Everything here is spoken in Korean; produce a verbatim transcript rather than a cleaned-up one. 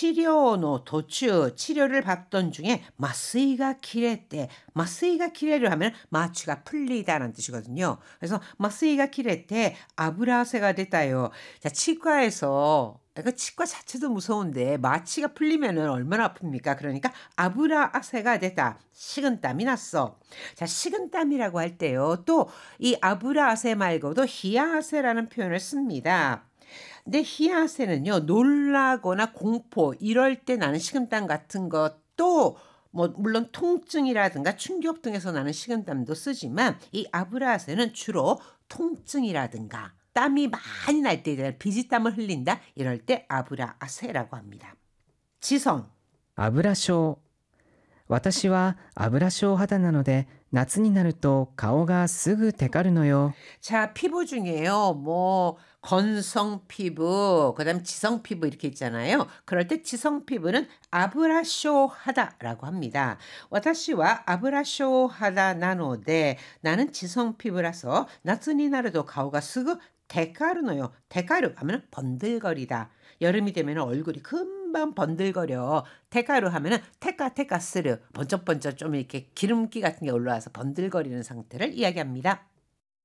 치료노 도추 치료를 받던 중에 마스이가 기레때 마스이가 기레를 하면 마취가 풀리다라는 뜻이거든요. 그래서 마스이가 기레때 아브라세가 됐다요. 자, 치과에서 그 치과 자체도 무서운데 마취가 풀리면은 얼마나 아픕니까? 그러니까 아브라아세가 됐다. 식은땀이 났어. 자, 식은땀이라고 할 때요. 또 이 아브라아세 말고도 히야아세라는 표현을 씁니다. 근데 히야세는요, 놀라거나 공포 이럴 때 나는 식은땀 같은 것도 뭐 물론 통증이라든가 충격 등에서 나는 식은땀도 쓰지만 이 아브라세는 주로 통증이라든가 땀이 많이 날 때 비지땀을 흘린다 이럴 때 아브라아세라고 합니다. 지성 油症。私は油症肌なので夏になると顔がすぐテカるのよ。 자, 피부 중에요. 뭐 건성 피부, 그다음 지성 피부 이렇게 있잖아요. 그럴 때 지성 피부는 아브라쇼하다라고 합니다. 와타시와 아브라쇼하다 나노데 나는 지성 피부라서 나츠니 나르도 가오가 쓰고 데카르노요. 데카르 하면 번들거리다. 여름이 되면 얼굴이 금방 번들거려. 테카르 하면은 테카 테카 스르 번쩍번쩍 좀 이렇게 기름기 같은 게 올라와서 번들거리는 상태를 이야기합니다.